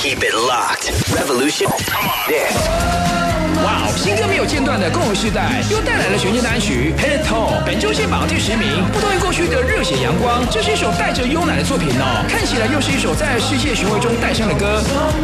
Keep it locked. Revolution Dance. 哇哦，新歌没有间断的共融时代，又带来了全新单曲《Head Tone》，本周先榜第10名。不同于过去的热血阳光，这是一首带着慵懒的作品哦，看起来又是一首在世界巡回中诞生的歌。